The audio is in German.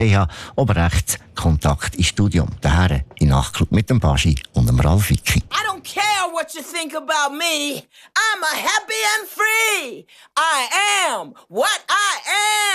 aber rechts Kontakt ins Studium. Daher in Nachtclub mit dem Baschi und dem Ralf Vicky. I don't care what you think about me. I'm a happy and free. I am what I